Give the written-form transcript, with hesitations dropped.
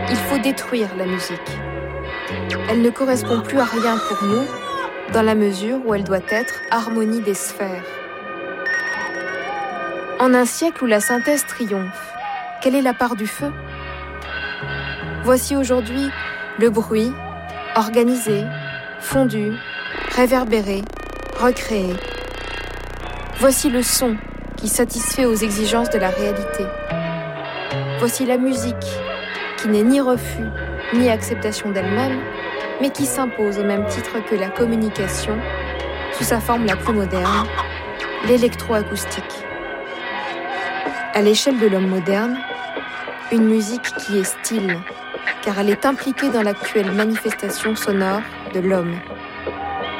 Il faut détruire la musique. Elle ne correspond plus à rien pour nous, dans la mesure où elle doit être harmonie des sphères. En un siècle où la synthèse triomphe, quelle est la part du feu ? Voici aujourd'hui le bruit, organisé, fondu, réverbéré, recréé. Voici le son qui satisfait aux exigences de la réalité. Voici la musique qui n'est ni refus ni acceptation d'elle-même, mais qui s'impose au même titre que la communication, sous sa forme la plus moderne, l'électroacoustique. À l'échelle de l'homme moderne, une musique qui est style, car elle est impliquée dans l'actuelle manifestation sonore de l'homme.